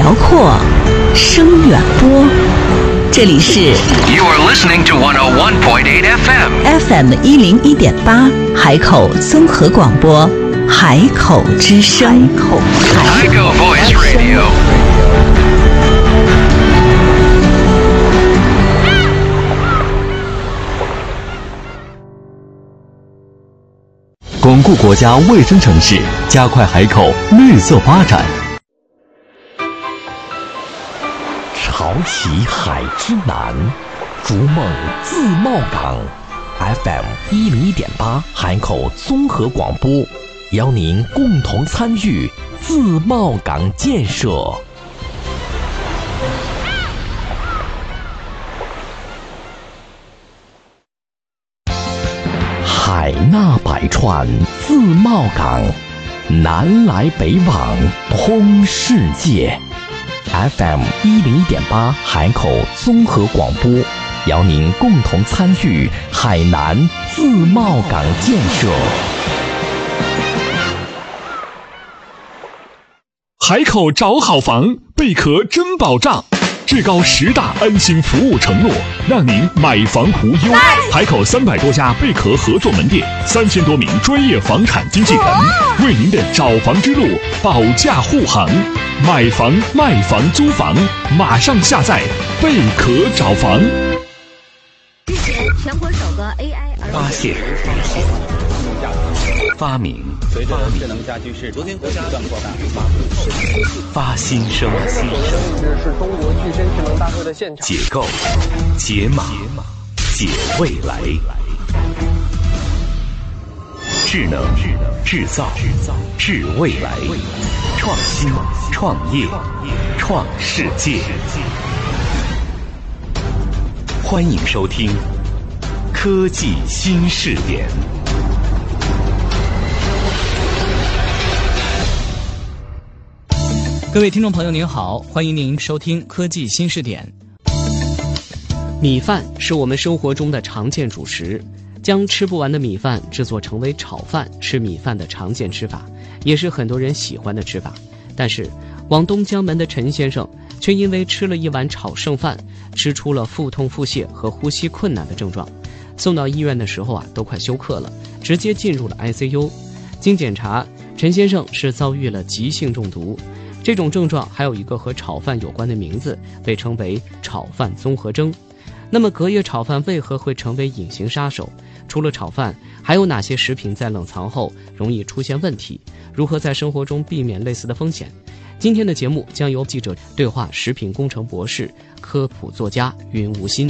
辽阔，声远播。这里是 You are listening to 101.8 FM FM101.8 海口综合广播，海口之声。 海口 Voice Radio。 巩固国家卫生城市，加快海口绿色发展。 潮起海之南，逐梦自贸港。FM101.8 海口综合广播，邀您共同参与自贸港建设。海纳百川，自贸港，南来北往，通世界。FM101.8 海口综合广播，邀您共同参与海南自贸港建设。 海口找好房，贝壳真保障。至高10大安心服务承诺，让您买房无忧。海口300多家贝壳合作门店，3000多名专业房产经纪人，为您的找房之路保驾护航。买房、卖房、租房，马上下载贝壳找房。 日前，全国首个 AI 发现、发明、 随着智能家居是昨天国家不断扩大， 发新生、 是中国具身智能大会的现场。 解构、解码、解未来。智能、制造、制未来。创新、创业、创世界。欢迎收听科技新视点。 各位听众朋友您好，欢迎您收听科技新视点。米饭是我们生活中的常见主食，将吃不完的米饭制作成为炒饭，是米饭的常见吃法，也是很多人喜欢的吃法。但是广东江门的陈先生却因为吃了一碗炒剩饭，吃出了腹痛、腹泻和呼吸困难的症状，送到医院的时候都快休克了，直接进入了 ICU。 经检查，陈先生是遭遇了急性中毒，这种症状还有一个和炒饭有关的名字，被称为炒饭综合征。那么隔夜炒饭为何会成为隐形杀手？除了炒饭，还有哪些食品在冷藏后容易出现问题？如何在生活中避免类似的风险？今天的节目将由记者对话食品工程博士、科普作家云无心。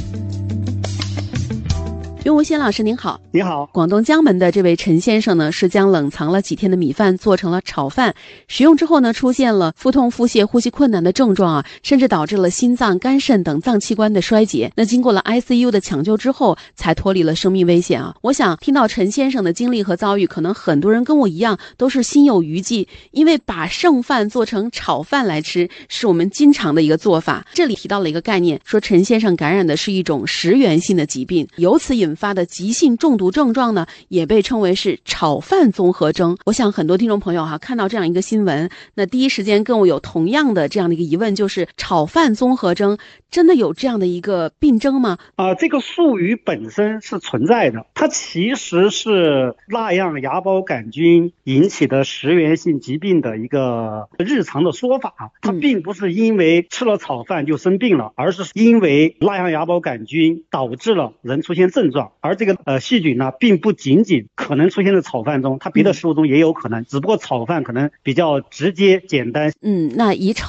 云无心老师您好。 你好。 广东江门的这位陈先生呢，是将冷藏了几天的米饭做成了炒饭，食用之后呢，出现了腹痛、腹泻、呼吸困难的症状甚至导致了心脏、肝肾等脏器官的衰竭。那经过了 ICU 的抢救之后，才脱离了生命危险我想听到陈先生的经历和遭遇，可能很多人跟我一样都是心有余悸，因为把剩饭做成炒饭来吃是我们经常的一个做法。这里提到了一个概念，说陈先生感染的是一种食源性的疾病，由此引发的急性中毒症状呢，也被称为是炒饭综合征。我想很多听众朋友看到这样一个新闻，那第一时间跟我有同样的这样的一个疑问，就是炒饭综合征真的有这样的一个病症吗？ 这个术语本身是存在的，它其实是蜡样芽孢杆菌引起的食源性疾病的一个日常的说法。它并不是因为吃了炒饭就生病了，而是因为蜡样芽孢杆菌导致了人出现症状。而这个细菌呢，并不仅仅可能出现在炒饭中，它别的食物中也有可能，只不过炒饭可能比较直接简单。 那以